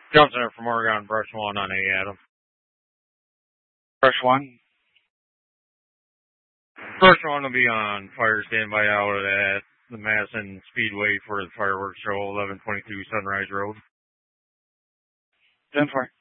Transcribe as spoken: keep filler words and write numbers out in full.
Johnson from Oregon, Brush one on A, Adam. Brush one. Brush one will be on fire standby out at the Madison Speedway for the fireworks show, eleven twenty-two Sunrise Road. ten four.